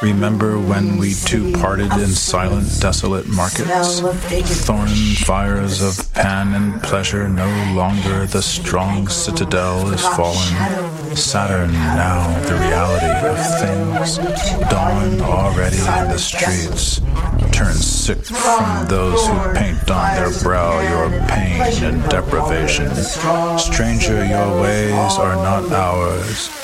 Remember when we two parted in silent, desolate markets? Thorn fires of Pan and pleasure, no longer the strong citadel is fallen. Saturn now the reality of things. Dawn already in the streets. Turn sick from those who paint on their brow your pain and deprivation. Stranger, your ways are not ours.